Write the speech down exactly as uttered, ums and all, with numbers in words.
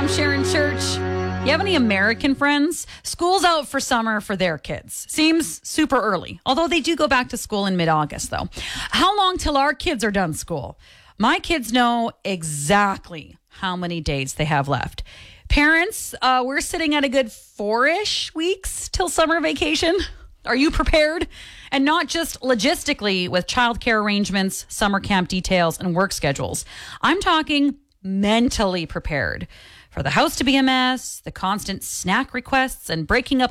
I'm Sharon Church. You have any American friends? School's out for summer for their kids. Seems super early, although they do go back to school in mid-August, though. How long till our kids are done school? My kids know exactly how many days they have left. Parents, uh, we're sitting at a good four-ish weeks till summer vacation. Are you prepared? And not just logistically with childcare arrangements, summer camp details, and work schedules. I'm talking mentally prepared for the house to be a mess, the constant snack requests, and breaking up